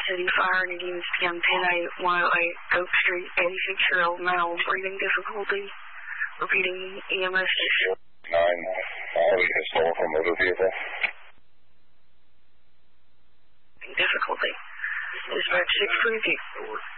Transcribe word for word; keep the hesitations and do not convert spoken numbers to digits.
City firing against young ten eight one oh eight Oak Street, eighty-six-year-old male, breathing difficulty, repeating E M S. nine, all is stolen from motor vehicle. Difficulty. Dispatch six twenty-two.